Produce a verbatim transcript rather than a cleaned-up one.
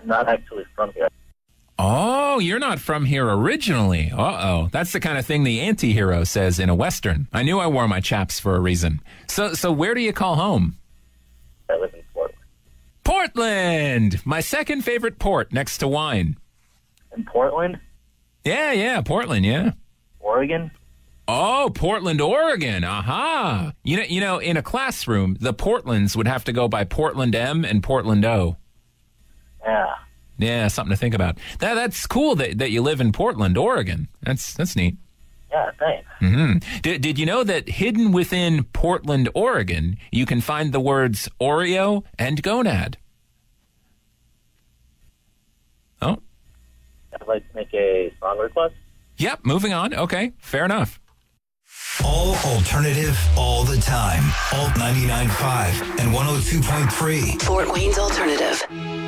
I'm not actually from here. Oh, you're not from here originally. Uh-oh. That's the kind of thing the anti-hero says in a Western. I knew I wore my chaps for a reason. So, so where do you call home? I live in Portland. Portland! My second favorite port next to wine. In Portland? Yeah, yeah, Portland, yeah. Oregon? Oh, Portland, Oregon. Aha. You know, you know, in a classroom, the Portlands would have to go by Portland M and Portland O. Yeah. Yeah, something to think about. That that's cool that, that you live in Portland, Oregon. That's that's neat. Yeah, thanks. Mm-hmm. Did, did you know that hidden within Portland, Oregon, you can find the words Oreo and gonad? Oh. I'd like to make a song request. Yep, moving on. Okay, fair enough. All alternative, all the time. Alt ninety-nine point five and one oh two point three. Fort Wayne's Alternative.